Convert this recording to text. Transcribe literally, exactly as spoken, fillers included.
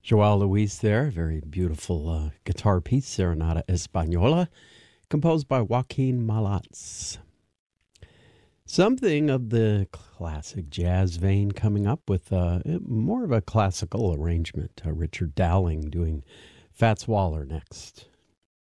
Joao Luis there, very beautiful uh, guitar piece, Serenata Española, composed by Joaquin Malats. Something of the classic jazz vein coming up with uh, more of a classical arrangement. Uh, Richard Dowling doing Fats Waller next.